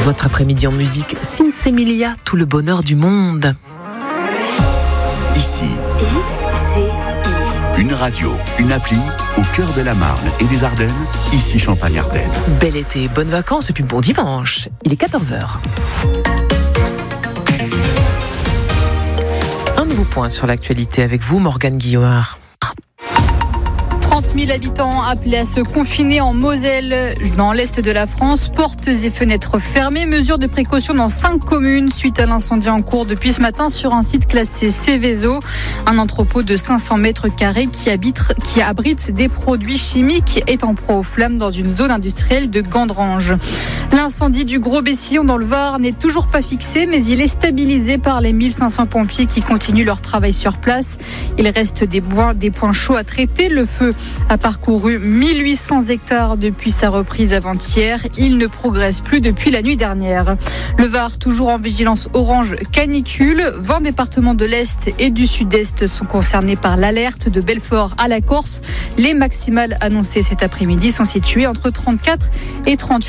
Votre après-midi en musique, Sinsemilia, tout le bonheur du monde. Ici, une radio, une appli au cœur de la Marne et des Ardennes, ici Champagne-Ardenne. Bel été, bonnes vacances et puis bon dimanche. Il est 14h. Un nouveau point sur l'actualité avec vous, Morgane Guillauard. 30 000 habitants appelés à se confiner en Moselle, dans l'est de la France. Portes et fenêtres fermées. Mesures de précaution dans 5 communes suite à l'incendie en cours depuis ce matin sur un site classé Céveso. Un entrepôt de 500 mètres carrés qui abrite des produits chimiques est en proie aux flammes dans une zone industrielle de Gandrange. L'incendie du Gros-Bessillon dans le Var n'est toujours pas fixé, mais il est stabilisé par les 1500 pompiers qui continuent leur travail sur place. Il reste des points chauds à traiter. Le feu a parcouru 1800 hectares depuis sa reprise avant-hier. Il ne progresse plus depuis la nuit dernière. Le Var, toujours en vigilance orange canicule. 20 départements de l'Est et du Sud-Est sont concernés par l'alerte de Belfort à la Corse. Les maximales annoncées cet après-midi sont situées entre 34 et 38